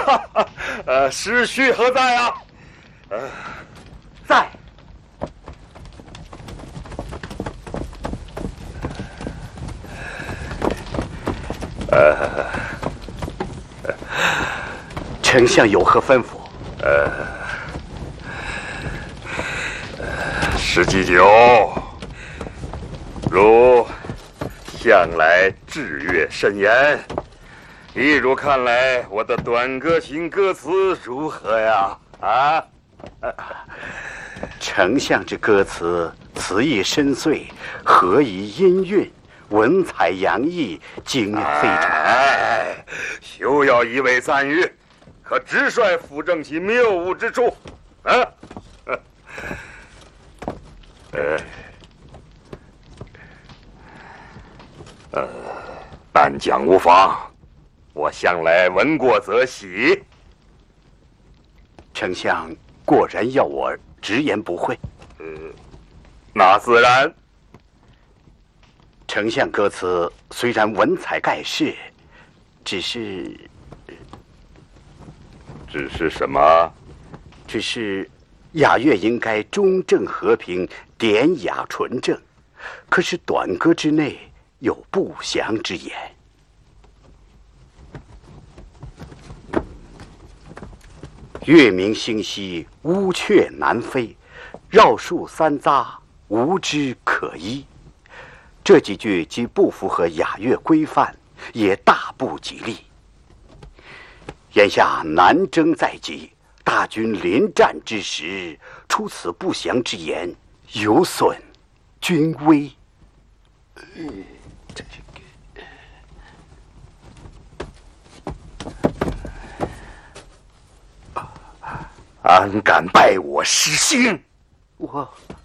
时序何在啊？ 在。丞相有何吩咐？ 史祭酒，如向来志越甚严，依如看来，我的《短歌行》歌词如何呀？啊？ 丞相之歌词，词意深邃，合宜音韵，文采洋溢，精妙非常。 休要一味赞誉，可直率辅正其谬误之处。但讲无妨，我向来闻过则喜。 丞相果然要我直言不讳？ 那自然。 丞相歌词虽然文采盖世，只是什么？ 只是雅乐应该中正和平，典雅纯正，可是短歌之内有不祥之言。月明星稀，乌鹊南飞，绕树三匝，无枝可依。这几句既不符合雅乐规范，也大不吉利。眼下南征在即，大军临战之时，出此不祥之言，有损军威。 安敢败我失信？ 我